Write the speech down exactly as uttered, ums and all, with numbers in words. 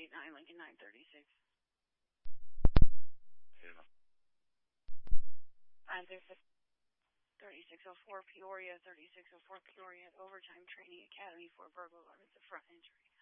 eight nine, Lincoln nine thirty-six. Yeah. nine thirty-six, thirty-six oh four Peoria, thirty-six oh four Peoria, Overtime Training Academy for Burglar Alarm. It's a front injury.